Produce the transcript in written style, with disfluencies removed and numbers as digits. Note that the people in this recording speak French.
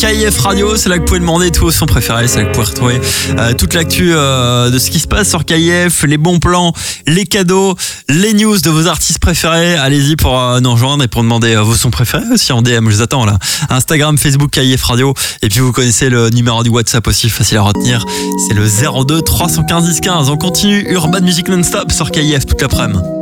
KIF Radio, c'est là que vous pouvez demander tous vos sons préférés, c'est là que vous pouvez retrouver toute l'actu de ce qui se passe sur KIF, les bons plans, les cadeaux, les news de vos artistes préférés. Allez-y pour nous rejoindre et pour demander vos sons préférés aussi en DM, je vous attends là. Instagram, Facebook, KIF Radio, et puis vous connaissez le numéro du WhatsApp aussi, facile à retenir, c'est le 02 315 10 15. On continue Urban Music Non-Stop sur KIF toute l'après-midi.